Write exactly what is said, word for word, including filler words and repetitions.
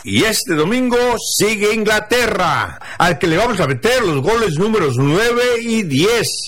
Y este domingo sigue Inglaterra, al que le vamos a meter los goles números nueve y diez.